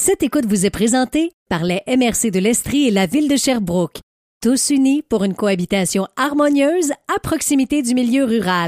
Cette écoute vous est présentée par les MRC de l'Estrie et la Ville de Sherbrooke. Tous unis pour une cohabitation harmonieuse à proximité du milieu rural.